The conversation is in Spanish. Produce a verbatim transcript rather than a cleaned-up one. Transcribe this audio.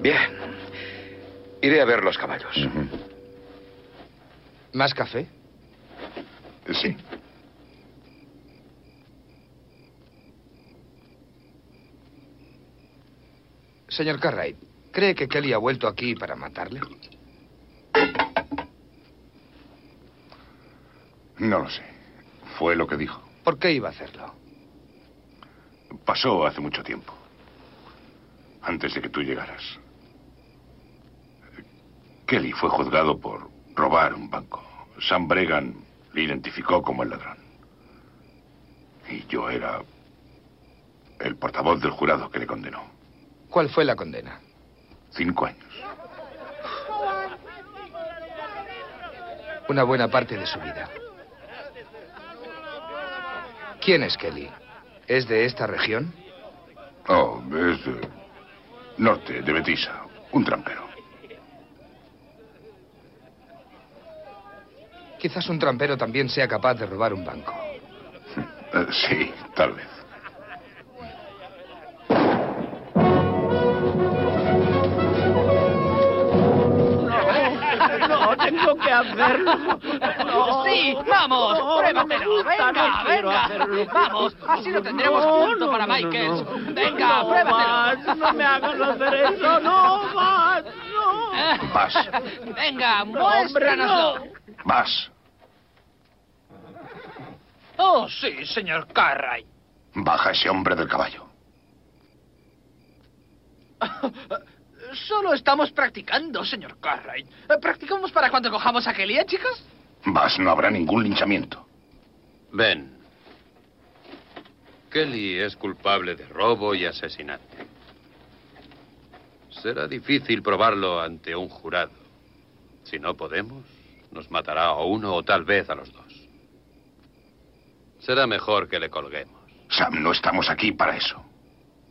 Bien. Iré a ver los caballos. Uh-huh. ¿Más café? Sí. Señor Cartwright, ¿cree que Kelly ha vuelto aquí para matarle? No lo sé. Fue lo que dijo. ¿Por qué iba a hacerlo? Pasó hace mucho tiempo. Antes de que tú llegaras. Kelly fue juzgado por robar un banco. Sam Bregan le identificó como el ladrón. Y yo era el portavoz del jurado que le condenó. ¿Cuál fue la condena? Cinco años. Una buena parte de su vida. ¿Quién es Kelly? ¿Es de esta región? Oh, es de norte, de Betisa. Un trampero. Quizás un trampero también sea capaz de robar un banco. Uh, sí, tal vez. No, tengo que hacerlo. No. Sí, vamos, no, pruébatelo. No venga, no venga. Hacerlo, vamos, así lo tendremos no, junto no, para no, Michaels. No, venga, no, pruébatelo. Vas, no me hagas hacer eso, no, vas, no. Vas. Venga, no, muéstranoslo. hombre, no. Vas. Oh, sí, señor Cartwright. Baja ese hombre del caballo. Solo estamos practicando, señor Cartwright. ¿Practicamos para cuando cojamos a Kelly, eh, chicos? Vas, no habrá ningún linchamiento. Ben. Kelly es culpable de robo y asesinato. Será difícil probarlo ante un jurado. Si no podemos, nos matará a uno o tal vez a los dos. Será mejor que le colguemos. Sam, no estamos aquí para eso.